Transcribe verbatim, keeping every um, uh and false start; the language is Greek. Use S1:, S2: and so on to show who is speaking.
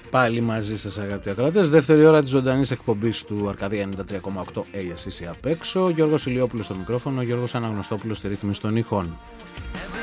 S1: Πάλι μαζί σας αγαπητοί ακροατές. Δεύτερη ώρα της ζωντανής εκπομπής του Αρκαδία ενενήντα τρία κόμμα οκτώ. Hey, εσύ απ' έξω. Γιώργος Ηλιόπουλος στο μικρόφωνο, Γιώργος Αναγνωστόπουλος στη ρύθμιση των ήχων.